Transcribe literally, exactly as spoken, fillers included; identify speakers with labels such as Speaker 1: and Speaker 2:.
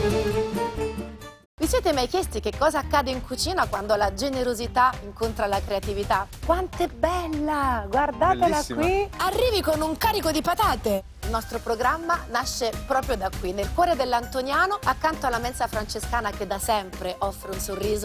Speaker 1: Vi siete mai chiesti che cosa accade in cucina quando la generosità incontra la creatività?
Speaker 2: Quanto è bella! Guardatela
Speaker 3: Bellissima.
Speaker 2: qui!
Speaker 4: Arrivi con un carico di patate.
Speaker 1: Il nostro programma nasce proprio da qui, nel cuore dell'Antoniano, accanto alla mensa francescana che da sempre offre un sorriso